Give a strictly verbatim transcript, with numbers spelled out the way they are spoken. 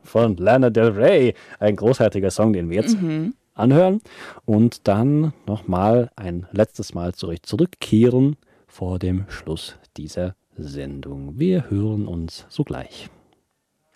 von Lana Del Rey. Ein großartiger Song, den wir jetzt mhm. anhören. Und dann nochmal ein letztes Mal zu euch zurückkehren vor dem Schluss dieser Sendung. Wir hören uns sogleich.